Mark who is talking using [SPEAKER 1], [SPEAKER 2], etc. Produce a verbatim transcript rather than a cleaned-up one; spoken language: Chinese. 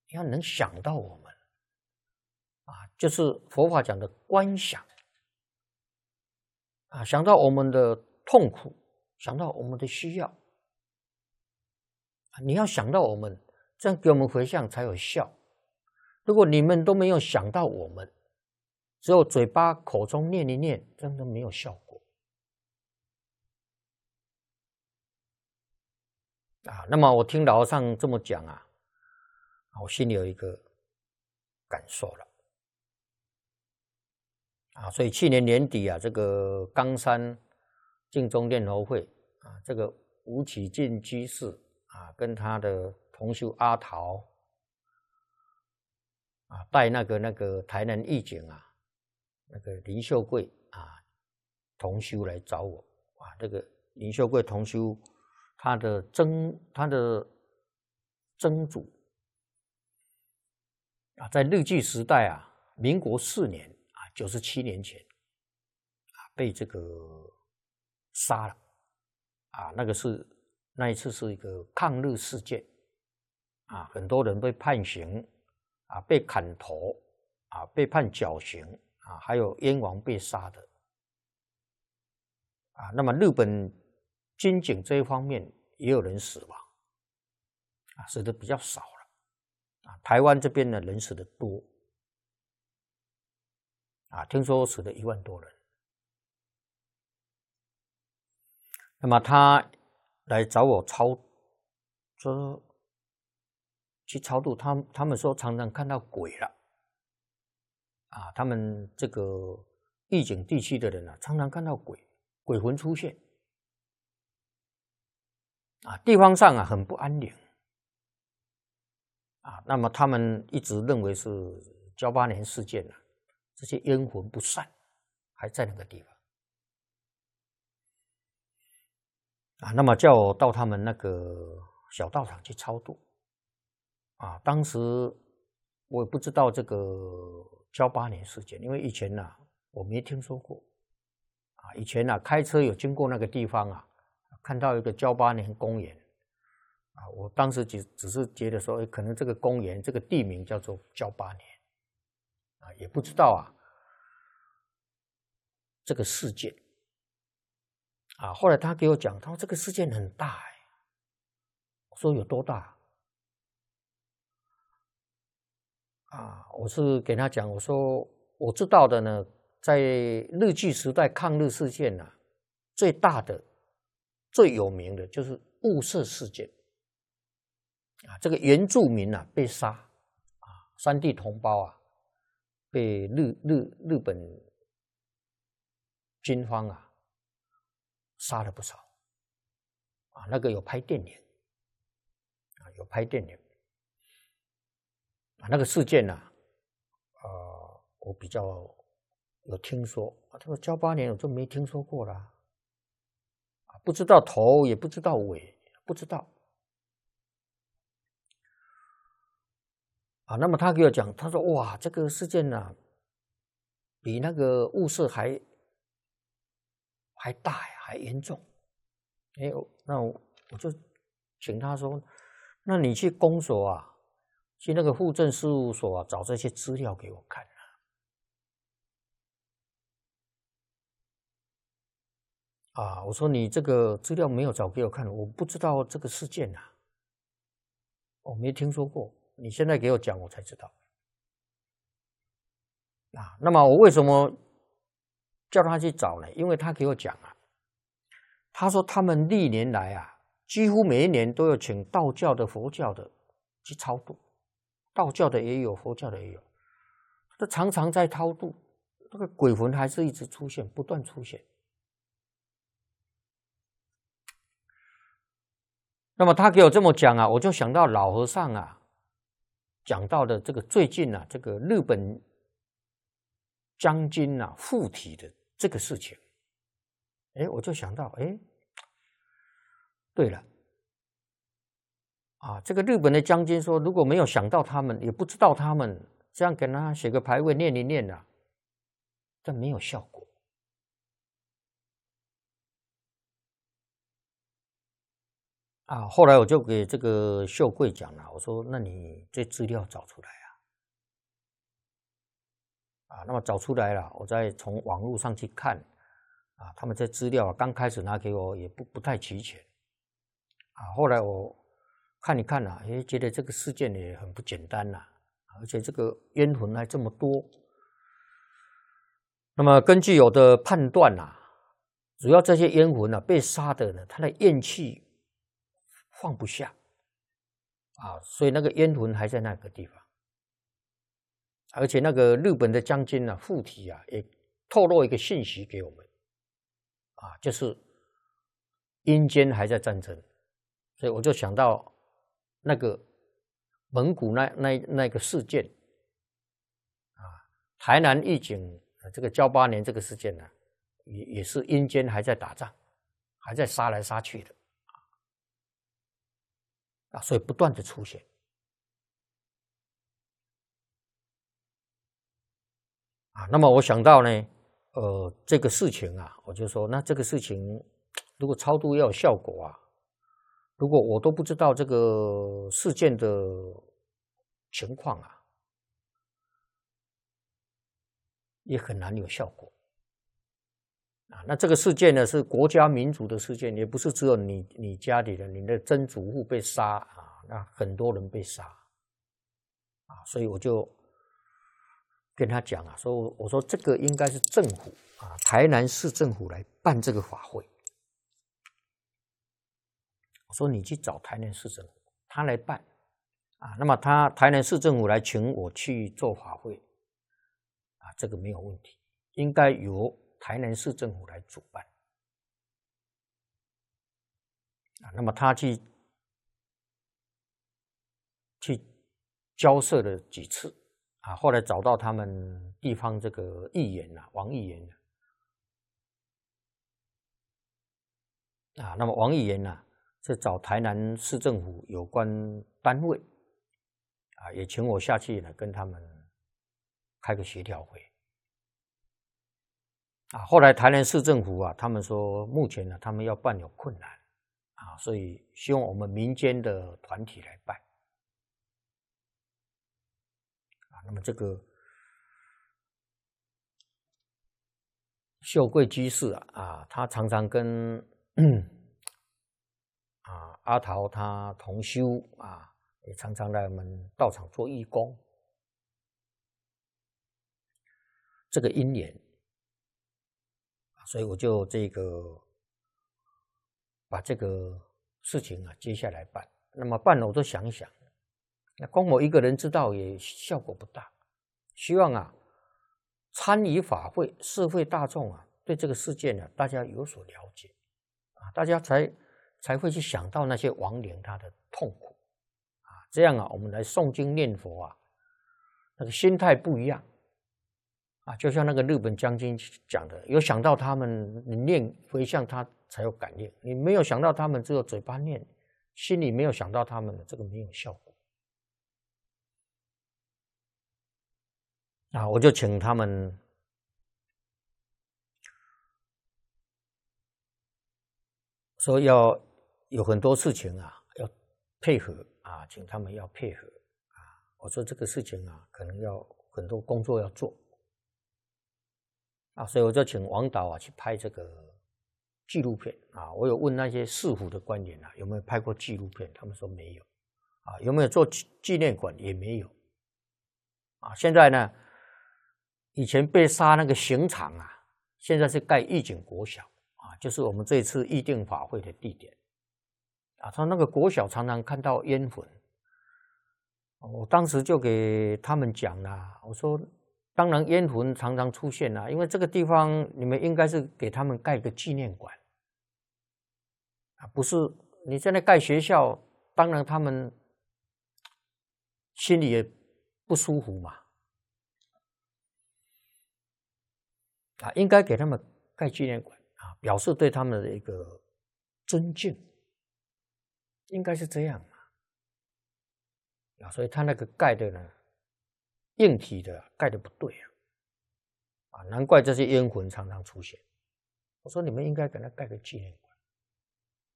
[SPEAKER 1] 你要能想到我们啊，就是佛法讲的观想啊，想到我们的痛苦，想到我们的需要，你要想到我们，这样给我们回向才有效。如果你们都没有想到我们，只有嘴巴口中念一念，这样都没有效果啊。那么我听老和尚这么讲啊，我心里有一个感受了啊。所以去年年底啊，这个冈山净宗念佛会啊，这个吴启进居士啊，跟他的同修阿桃啊，带那个那个台南义警啊。那个林秀贵啊，同修来找我啊。这个林秀贵同修，他的曾他的曾祖啊，在日据时代啊，民国四年啊，九十七年前啊，被这个杀了啊。那个是那一次是一个抗日事件啊，很多人被判刑啊，被砍头啊，被判绞刑。啊，还有燕王被杀的啊，那么日本军警这一方面也有人死亡啊，死的比较少了啊。台湾这边呢人死的多啊，听说死了一万多人。那么他来找我超，说去超度他，他们说常常看到鬼了。啊，他们这个义警地区的人啊，常常看到鬼鬼魂出现啊，地方上啊很不安宁啊。那么他们一直认为是噍吧哖事件啊，这些冤魂不散，还在那个地方啊。那么叫我到他们那个小道场去超度啊。当时我也不知道这个噍吧哖事件，因为以前呢、啊、我没听说过啊。以前呢、啊、开车有经过那个地方啊，看到一个噍吧哖公园啊，我当时只只是觉得说，可能这个公园这个地名叫做噍吧哖啊，也不知道啊这个事件啊。后来他给我讲，他说这个事件很大哎，我说有多大？啊，我是给他讲，我说我知道的呢，在日据时代抗日事件啊，最大的、最有名的就是雾社事件啊。这个原住民啊被杀啊，山地同胞啊被日日日本军方啊杀了不少啊。那个有拍电影啊，有拍电影。啊，那个事件呢、啊，呃，我比较有听说。啊，他说噍吧哖我就没听说过啦，啊，不知道头也不知道尾，不知道。啊，那么他给我讲，他说哇，这个事件呢、啊，比那个雾社还还大呀，还严重。哎，那我我就请他说，那你去公所啊。去那个户政事务所啊，找这些资料给我看啊！啊，我说你这个资料没有找给我看，我不知道这个事件啊，我没听说过。你现在给我讲，我才知道。啊，那么我为什么叫他去找呢？因为他给我讲啊，他说他们历年来啊，几乎每一年都有请道教的、佛教的去超度。道教的也有，佛教的也有，他常常在超度，那个鬼魂还是一直出现，不断出现。那么他给我这么讲啊，我就想到老和尚啊讲到的这个最近啊，这个日本将军啊附体的这个事情，哎，我就想到，哎，对了。啊，这个日本的将军说，如果没有想到他们，也不知道他们，这样给他写个牌位念一念啊，这没有效果。 啊，后来我就给这个秀贵讲了，我说：“那你这资料找出来啊！”啊，那么找出来了，我再从网络上去看，啊，他们这资料刚开始拿给我也不不太齐全，啊，后来我看一看啊，诶，觉得这个事件也很不简单呐，而且这个冤魂还这么多。那么根据我的判断呐，主要这些冤魂啊被杀的呢，他的怨气放不下，啊，所以那个冤魂还在那个地方。而且那个日本的将军啊，附体啊，也透露一个信息给我们，啊，就是阴间还在战争，所以我就想到那个蒙古那那那个事件，啊，台南义警这个交八年这个事件呢、啊，也也是阴间还在打仗，还在杀来杀去的，啊，所以不断的出现。啊，那么我想到呢，呃，这个事情啊，我就说，那这个事情如果超度要有效果啊，如果我都不知道这个事件的情况啊，也很难有效果啊。那这个事件呢，是国家民族的事件，也不是只有你你家里的你的曾祖父被杀啊，那很多人被杀啊，所以我就跟他讲啊，说我说这个应该是政府啊，台南市政府来办这个法会。我说你去找台南市政府，他来办啊。那么他台南市政府来请我去做法会啊，这个没有问题，应该由台南市政府来主办啊。那么他去去交涉了几次。啊，后来找到他们地方这个议员啊，王议员啊，那么王议员呢是找台南市政府有关单位啊，也请我下去呢跟他们开个协调会啊。后来台南市政府啊，他们说目前呢他们要办有困难啊，所以希望我们民间的团体来办。那么这个秀贵居士啊，啊，他常常跟啊阿桃他同修啊，也常常来我们道场做义工。这个因缘，所以我就这个把这个事情啊接下来办。那么办了，我都想一想。那光我一个人知道也效果不大，希望啊参与法会，社会大众啊对这个事件呢，大家有所了解啊，大家才才会去想到那些亡灵他的痛苦啊，这样啊我们来诵经念佛啊，那个心态不一样啊，就像那个日本将军讲的，有想到他们，你念回向他才有感应，你没有想到他们，只有嘴巴念，心里没有想到他们的，这个没有效果。啊，我就请他们说要有很多事情啊，要配合啊，请他们要配合啊。我说这个事情啊，可能要很多工作要做啊，所以我就请王导啊去拍这个纪录片啊。我有问那些市府的官员啊，有没有拍过纪录片，他们说没有啊。有没有做纪念馆也没有啊。现在呢？以前被杀那个刑场啊，现在是盖义警国小啊，就是我们这次议定法会的地点啊。他那个国小常常看到冤魂，我当时就给他们讲了，我说，当然冤魂常常出现啦，因为这个地方你们应该是给他们盖个纪念馆啊，不是你在那盖学校，当然他们心里也不舒服嘛。啊，应该给他们盖纪念馆啊，表示对他们的一个尊敬，应该是这样啊。所以他那个盖的呢，硬体的盖的不对啊，啊，难怪这些冤魂常常出现。我说你们应该给他盖个纪念馆。